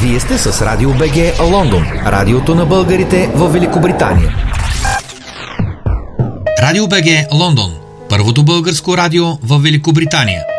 Вие сте с Радио БГ Лондон, радиото на българите в Великобритания. Радио БГ Лондон, първото българско радио в Великобритания.